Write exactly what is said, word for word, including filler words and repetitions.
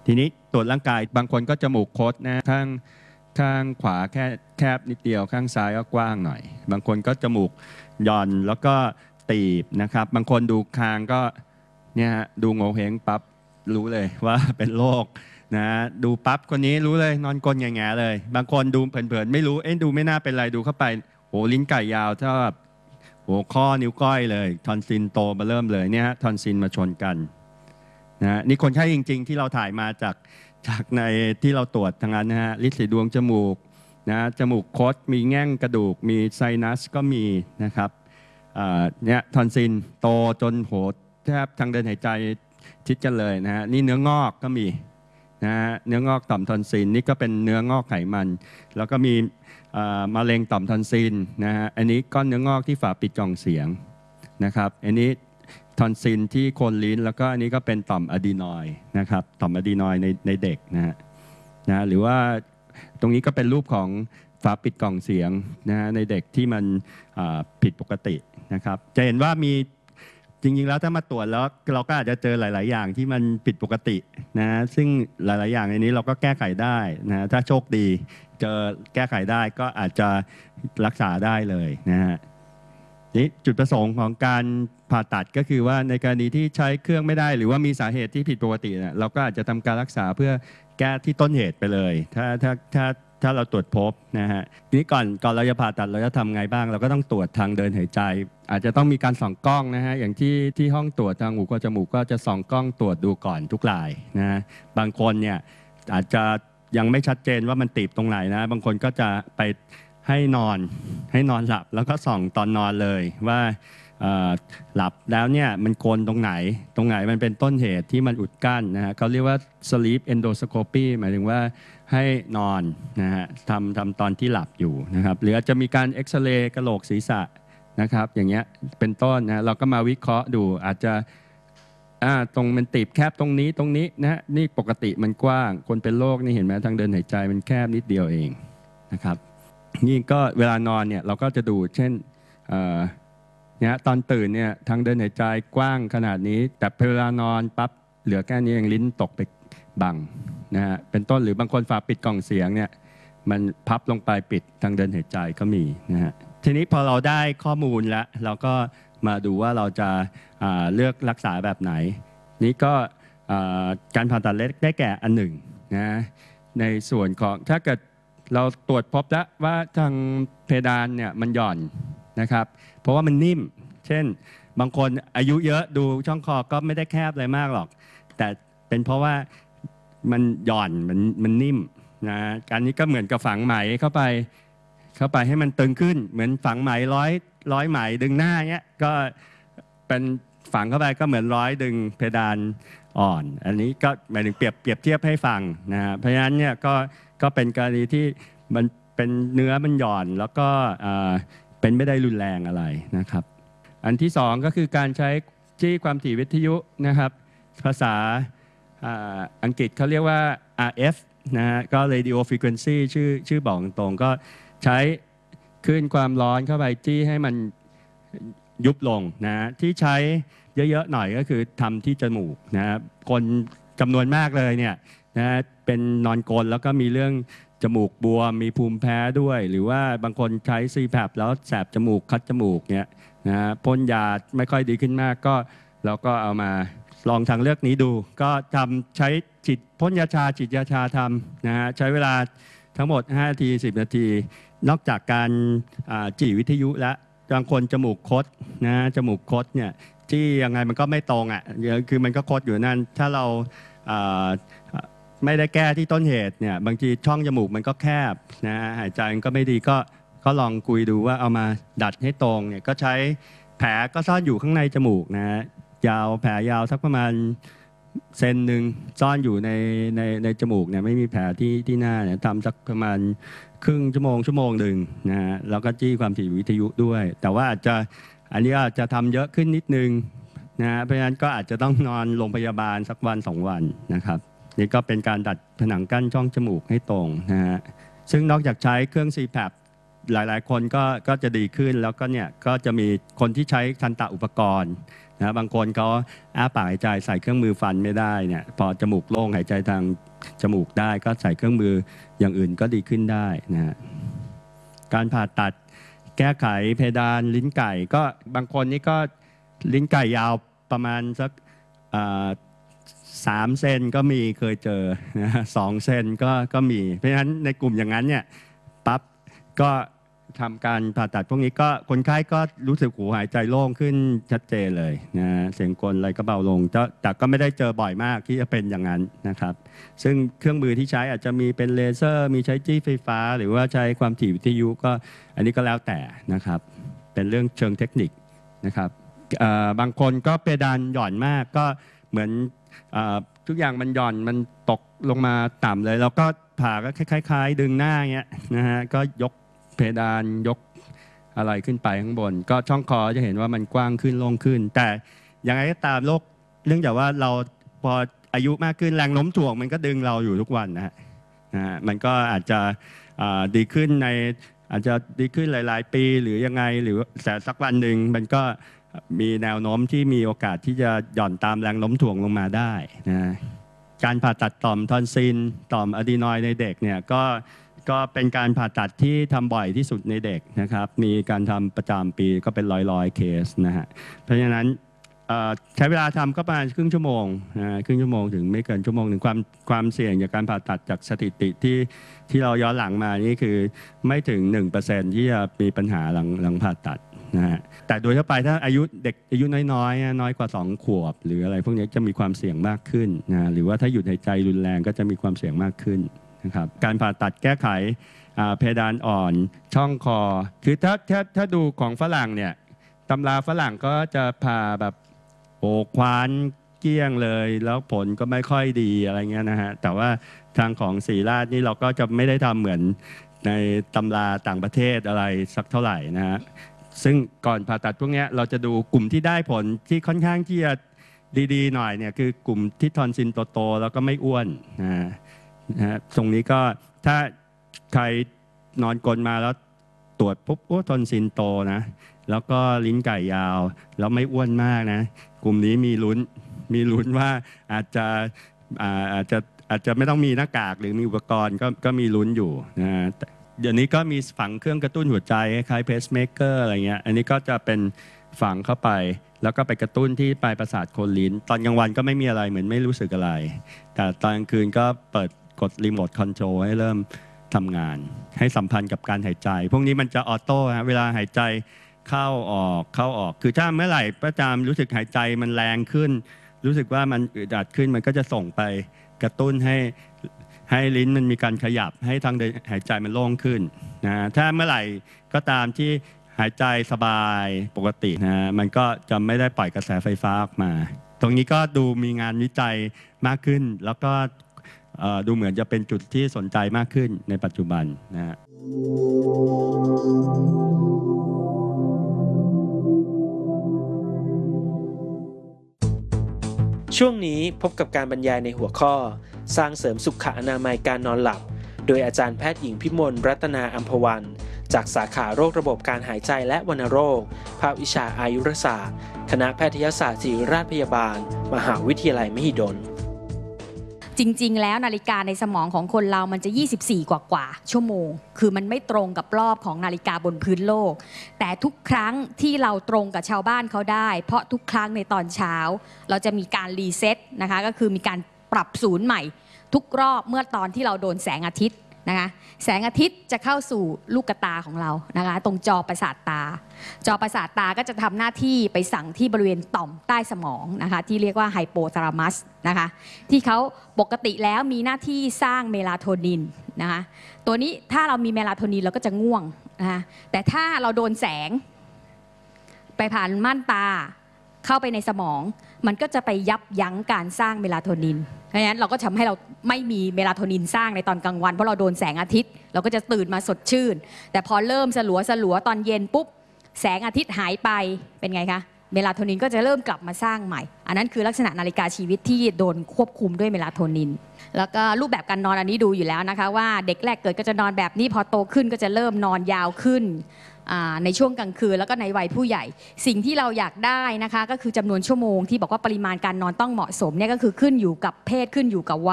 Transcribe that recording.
ทีนี้ตรวจร่างกายบางคนก็จมูกคดนะข้างข้างขวาแค่แคบนิดเดียวข้างซ้ายก็กว้างหน่อยบางคนก็จมูกหย่อนแล้วก็ตีบนะครับบางคนดูคางก็เนี่ยดูโงเห้งปั๊บรู้เลยว่าเป็นโรคนะดูปั๊บคนนี้รู้เลยนอนกลนแง่ๆเลยบางคนดูเผินๆไม่รู้เอ๊ะดูไม่น่าเป็นไรดูเข้าไปโหลิ้นไก่ยาวเท่าแบบโหข้อนิ้วก้อยเลยทอนซิลโตมาเริ่มเลยเนี่ยทอนซิลมาชนกันนะนี่คนไข้จริงๆที่เราถ่ายมาจากจากในที่เราตรวจทางนั้นนะฮะลิ์สีดวงจมูกนะจมูกคดมีแง่งกระดูกมีไซนัสก็มีนะครับเนี่ยทอนซิลโตจนโหแทบทางเดินหายใจชิดกันเลยนะฮะนี่เนื้องอกก็มีนะฮะเนื้องอกต่อมทอนซิลนี่ก็เป็นเนื้องอกไขมันแล้วก็มีมะเร็งต่อมทอนซิลนะฮะอันนี้ก้อนเนื้องอกที่ฝาปิดกล่องเสียงนะครับอันนี้ทอนซิลที่โคนลิ้นแล้วก็อันนี้ก็เป็นต่อมอะดีนอยด์นะครับต่อมอะดีนอยด์ในในเด็กนะฮะนะหรือว่าตรงนี้ก็เป็นรูปของฝาปิดกล่องเสียงนะฮะในเด็กที่มันผิดปกตินะครับจะเห็นว่ามีจริงๆแล้วถ้ามาตรวจแล้วเราก็อาจจะเจอหลายๆอย่างที่มันผิดปกตินะซึ่งหลายๆอย่างในนี้เราก็แก้ไขได้นะถ้าโชคดีเจอแก้ไขได้ก็อาจจะรักษาได้เลยนะฮะนี่จุดประสงค์ของการผ่าตัดก็คือว่าในกรณีที่ใช้เครื่องไม่ได้หรือว่ามีสาเหตุที่ผิดปกติเนี่ยเราก็อาจจะทำการรักษาเพื่อแก้ที่ต้นเหตุไปเลยถ้าถ้าถ้าถ้าเราตรวจพบนะฮะทีนี้ก่อนก่อนเราจะผ่าตัดเราจะทำไงบ้างเราก็ต้องตรวจทางเดินหายใจอาจจะต้องมีการส่องกล้องนะฮะอย่างที่ที่ห้องตรวจทางหูกับจมูกก็จะส่องกล้องตรวจดูก่อนทุกรายนะบางคนเนี่ยอาจจะยังไม่ชัดเจนว่ามันตีบตรงไหนนะบางคนก็จะไปให้นอนให้นอนหลับแล้วก็ส่องตอนนอนเลยว่าหลับแล้วเนี่ยมันโกนตรงไหนตรงไหนมันเป็นต้นเหตุที่มันอุดกั้นนะฮะเขาเรียกว่า sleep endoscopy หมายถึงว่าให้นอนนะฮะทำทำตอนที่หลับอยู่นะครับหรืออาจจะมีการเอ็กซเรย์กะโหลกศีรษะนะครับอย่างเงี้ยเป็นต้นนะเราก็มาวิเคราะห์ดูอาจจะตรงมันตีบแคบตรงนี้ตรงนี้นะนี่ปกติมันกว้างคนเป็นโรคนี่เห็นไหมทางเดินหายใจมันแคบนิดเดียวเองนะครับนี่ก็เวลานอนเนี่ยเราก็จะดูเช่นเนี่ยตอนตื่นเนี่ยทางเดินหายใจกว้างขนาดนี้แต่เวลานอนปั๊บเหลือแค่นี้เองลิ้นตกไปบังนะฮะเป็นต้นหรือบางคนฝาปิดกล่องเสียงเนี่ยมันพับลงไปปิดทางเดินหายใจก็มีนะฮะทีนี้พอเราได้ข้อมูลแล้วเราก็มาดูว่าเราจะเลือกรักษาแบบไหนนี่ก็การผ่าตัดเล็กได้แก่อันหนึ่งนะในส่วนของถ้าเกิดเราตรวจพบแล้วว่าทางเพดานเนี่ยมันหย่อนนะครับเพราะว่ามันนิ่มเช่นบางคนอายุเยอะดูช่องคอก็ไม่ได้แคบอะไรมากหรอกแต่เป็นเพราะว่ามันหย่อนมันมันนิ่มนะการนี้ก็เหมือนกับฝังไหมเข้าไปเข้าไปให้มันตึงขึ้นเหมือนฝังไหมร้อยร้อยไหมดึงหน้าเงี้ยก็เป็นฝังเข้าไปก็เหมือนร้อยดึงเพดานอ่อนอันนี้ก็หมายถึงเปรียบเปรียบเทียบให้ฟังนะเพราะฉะนั้นเนี่ยก็ก็เป็นกรณีที่มันเป็นเนื้อมันหย่อนแล้วก็เป็นไม่ได้รุนแรงอะไรนะครับอันที่สองก็คือการใช้จี้ความถี่วิทยุนะครับภาษาอังกฤษเขาเรียกว่า อาร์ เอฟ นะฮะก็ radio frequency ชื่อชื่อบอกตรงก็ใช้คลื่นความร้อนเข้าไปจี้ให้มันยุบลงนะที่ใช้เยอะๆหน่อยก็คือทำที่จมูกนะคนจำนวนมากเลยเนี่ยนะเป็นนอนกลนแล้วก็มีเรื่องจมูกบวมมีภูมิแพ้ด้วยหรือว่าบางคนใช้ ซี แพป แล้วแสบจมูกคัดจมูกเนี่ยนะพ่นยาไม่ค่อยดีขึ้นมากก็เราก็เอามาลองทางเลือกนี้ดูก็ทำใช้ฉีดพ่นยาชาฉีดยาชาทำนะฮะใช้เวลาทั้งหมดห้านาทีสิบนาทีนอกจากการจี้วิทยุและบางคนจมูกคดนะจมูกคดเนี่ยจี้ยังไงมันก็ไม่ตรงอ่ะคือมันก็คดอยู่นั่นถ้าเราไม่ได้แก้ที่ต้นเหตุเนี่ยบางทีช่องจมูกมันก็แคบนะหายใจมันก็ไม่ดีก็ก็ลองคุยดูว่าเอามาดัดให้ตรงเนี่ยก็ใช้แผลก็ซ่อนอยู่ข้างในจมูกนะยาวแผลยาวสักประมาณเซนหนึ่งซ่อนอยู่ในในในจมูกเนี่ยไม่มีแผลที่ที่หน้าเนี่ยทำสักประมาณครึ่งชั่วโมงชั่วโมงหนึ่งนะฮะแล้วก็จี้ความถี่วิทยุด้วยแต่ว่าอาจจะอันนี้อาจจะทำเยอะขึ้นนิดนึงนะเพราะฉะนั้นก็อาจจะต้องนอนโรงพยาบาลสักวันสองวันนะครับนี่ก็เป็นการดัดผนังกั้นช่องจมูกให้ตรงนะฮะซึ่งนอกจากใช้เครื่อง ซี แพป หลายๆคนก็ก็จะดีขึ้นแล้วก็เนี่ยก็จะมีคนที่ใช้ทันตะอุปกรณ์นะบางคนเขาอ้าปากหายใจใส่เครื่องมือฟันไม่ได้เนี่ยพอจมูกโล่งหายใจทางจมูกได้ก็ใส่เครื่องมืออย่างอื่นก็ดีขึ้นได้นะฮะการผ่าตัดแก้ไขเพดานลิ้นไก่ก็บางคนนี่ก็ลิ้นไก่ยาวประมาณสักสามเซนก็มีเคยเจอนะสองเซนก็ก็มีเพราะฉะนั้นในกลุ่มอย่างนั้นเนี่ยปั๊บก็ทำการผ่าตัดพวกนี้ก็คนไข้ก็รู้สึกหูหายใจโล่งขึ้นชัดเจนเลยนะเสียงกลอะไรก็เบาลงแต่ก็ไม่ได้เจอบ่อยมากที่จะเป็นอย่างนั้นนะครับซึ่งเครื่องมือที่ใช้อาจจะมีเป็นเลเซอร์มีใช้จี้ไฟฟ้าหรือว่าใช้ความถี่วิทยุก็อันนี้ก็แล้วแต่นะครับเป็นเรื่องเชิงเทคนิคนะครับบางคนก็เพดานหย่อนมากก็เหมือนทุกอย่างมันหย่อนมันตกลงมาต่ำเลยแล้วก็ผ่าก็คล้ายๆดึงหน้าเงี้ยนะฮะก็ยกเพดานยกอะไรขึ้นไปข้างบนก็ช่องคอจะเห็นว่ามันกว้างขึ้นโล่งขึ้นแต่ยังไงก็ตามโรคเรื่องจากว่าเราพออายุมากขึ้นแรงโน้มถ่วงมันก็ดึงเราอยู่ทุกวันนะฮะมันก็อาจจะดีขึ้นในอาจจะดีขึ้นหลายๆปีหรือยังไงหรือแต่สักวันหนึ่งมันก็มีแนวโน้มที่มีโอกาสที่จะหย่อนตามแรงโน้มถ่วงลงมาได้นะการผ่าตัดต่อมทอนซิลต่อมอะดีนอยด์ในเด็กเนี่ยก็ก็เป็นการผ่าตัดที่ทำบ่อยที่สุดในเด็กนะครับมีการทำประจำปีก็เป็นร้อยร้อยเคสนะฮะเพราะฉะนั้นใช้เวลาทำก็ประมาณครึ่งชั่วโมงนะครึ่งชั่วโมงถึงไม่เกินชั่วโมงถึงความความเสี่ยงจากการผ่าตัดจากสถิติที่ที่เราย้อนหลังมานี่คือไม่ถึง หนึ่งเปอร์เซ็นต์ ที่จะมีปัญหาหลังหลังผ่าตัดนะฮะแต่โดยทั่วไปถ้าอายุเด็กอายุน้อยๆน้อยกว่าสองขวบหรืออะไรพวกนี้จะมีความเสี่ยงมากขึ้นนะหรือว่าถ้าหยุดหายใจรุนแรงก็จะมีความเสี่ยงมากขึ้นนะครับการผ่าตัดแก้ไขเพดานอ่อนช่องคอคือถ้าถ้าถ้าดูของฝรั่งเนี่ยตำราฝรั่งก็จะผ่าแบบโอ้คว้านเกี้ยงเลยแล้วผลก็ไม่ค่อยดีอะไรเงี้ยนะฮะแต่ว่าทางของศรีราชนี่เราก็จะไม่ได้ทำเหมือนในตำราต่างประเทศอะไรสักเท่าไหร่นะฮะซึ่งก่อนผ่าตัดพวกนี้เราจะดูกลุ่มที่ได้ผลที่ค่อนข้างที่จะดีๆหน่อยเนี่ยคือกลุ่มที่ทอนซิลโตๆแล้วก็ไม่อ้วนนะฮะตรงนี้ก็ถ้าใครนอนกลนมาแล้วตรวจปุ๊บโอ้ทอนซิลโตนะแล้วก็ลิ้นไก่ยาวแล้วไม่อ้วนมากนะกลุ่มนี้มีลุ้นมีลุ้นว่าอาจจะอาจจะอาจจะไม่ต้องมีหน้ากากหรือมีอุปกรณ์ก็ก็มีลุ้นอยู่นะเดี๋ยวนี้ก็มีฝังเครื่องกระตุ้นหัวใจคล้ายเพสเมเกอร์อะไรเงี้ยอันนี้ก็จะเป็นฝังเข้าไปแล้วก็ไปกระตุ้นที่ปลายประสาทโคนลิ้นตอนกลางวันก็ไม่มีอะไรเหมือนไม่รู้สึกอะไรแต่ตอนกลางคืนก็เปิดกดรีโมทคอนโทรลให้เริ่มทำงานให้สัมพันธ์กับการหายใจพวกนี้มันจะออโต้ฮะเวลาหายใจเข้าออกเข้าออกคือถ้าเมื่อไหร่ประจำรู้สึกหายใจมันแรงขึ้นรู้สึกว่ามันอึดอัดขึ้นมันก็จะส่งไปกระตุ้นให้ให้ลิ้นมันมีการขยับให้ทางเดินหายใจมันโล่งขึ้นนะถ้าเมื่อไหร่ก็ตามที่หายใจสบายปกตินะมันก็จะไม่ได้ปล่อยกระแสไฟฟ้าออกมาตรงนี้ก็ดูมีงานวิจัยมากขึ้นแล้วก็ดูเหมือนจะเป็นจุดที่สนใจมากขึ้นในปัจจุบันนะฮะช่วงนี้พบกับการบรรยายในหัวข้อสร้างเสริมสุขอนามัยการนอนหลับโดยอาจารย์แพทย์หญิงพิมลรัตนาอัมพวันจากสาขาโรคระบบการหายใจและวัณโรคภาควิชาอายุรศาสตร์คณะแพทยศาสตร์ศิริราชพยาบาลมหาวิทยาลัยมหิดลจริงๆแล้วนาฬิกาในสมองของคนเรามันจะยี่สิบสี่กว่ากว่าชั่วโมงคือมันไม่ตรงกับรอบของนาฬิกาบนพื้นโลกแต่ทุกครั้งที่เราตรงกับชาวบ้านเขาได้เพราะทุกครั้งในตอนเช้าเราจะมีการรีเซ็ตนะคะก็คือมีการปรับศูนย์ใหม่ทุกรอบเมื่อตอนที่เราโดนแสงอาทิตย์นะคะแสงอาทิตย์จะเข้าสู่ลูกตาของเรานะคะตรงจอประสาทตาจอประสาทตาก็จะทำหน้าที่ไปสั่งที่บริเวณต่อมใต้สมองนะคะที่เรียกว่าไฮโปทาลามัสนะคะที่เขาปกติแล้วมีหน้าที่สร้างเมลาโทนินนะคะตัวนี้ถ้าเรามีเมลาโทนินเราก็จะง่วงนะคะแต่ถ้าเราโดนแสงไปผ่านม่านตาเข้าไปในสมองมันก็จะไปยับยั้งการสร้างเมลาโทนินเพราะฉะนั้นเราก็ทำให้เราไม่มีเมลาโทนินสร้างในตอนกลางวันเพราะเราโดนแสงอาทิตย์เราก็จะตื่นมาสดชื่นแต่พอเริ่มสลัวสลัวตอนเย็นปุ๊บแสงอาทิตย์หายไปเป็นไงคะเมลาโทนินก็จะเริ่มกลับมาสร้างใหม่อันนั้นคือลักษณะนาฬิกาชีวิตที่โดนควบคุมด้วยเมลาโทนินแล้วก็รูปแบบการนอนอันนี้ดูอยู่แล้วนะคะว่าเด็กแรกเกิดก็จะนอนแบบนี้พอโตขึ้นก็จะเริ่มนอนยาวขึ้นในช่วงกลางคืนแล้วก็ในวัยผู้ใหญ่สิ่งที่เราอยากได้นะคะก็คือจำนวนชั่วโมงที่บอกว่าปริมาณการนอนต้องเหมาะสมเนี่ยก็คือขึ้นอยู่กับเพศขึ้นอยู่กับวัย